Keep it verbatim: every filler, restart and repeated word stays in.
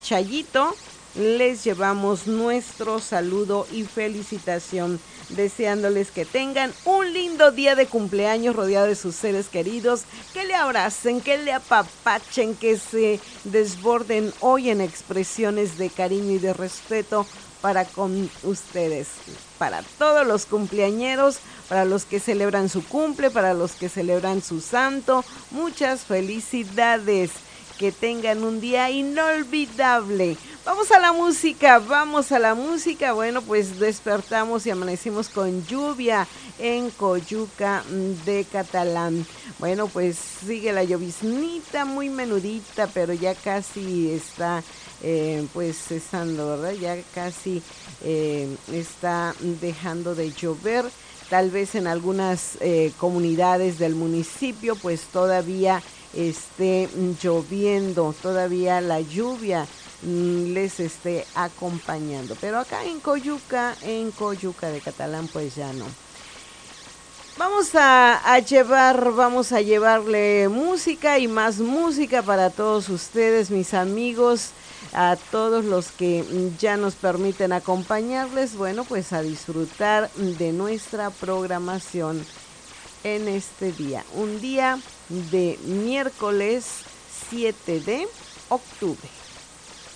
Chayito, les llevamos nuestro saludo y felicitación, deseándoles que tengan un lindo día de cumpleaños rodeado de sus seres queridos, que le abracen, que le apapachen, que se desborden hoy en expresiones de cariño y de respeto para con ustedes, para todos los cumpleañeros, para los que celebran su cumple, para los que celebran su santo, muchas felicidades, que tengan un día inolvidable. Vamos a la música, vamos a la música. Bueno, pues despertamos y amanecimos con lluvia en Coyuca de Catalán. Bueno, pues sigue la lloviznita muy menudita, pero ya casi está eh, pues cesando, ¿verdad? Ya casi eh, está dejando de llover. Tal vez en algunas eh, comunidades del municipio pues todavía esté lloviendo, todavía la lluvia les esté acompañando, pero acá en Coyuca, en Coyuca de Catalán, pues ya no. Vamos a, a llevar, vamos a llevarle música y más música para todos ustedes, mis amigos, a todos los que ya nos permiten acompañarles, bueno, pues a disfrutar de nuestra programación en este día, un día de miércoles siete de octubre.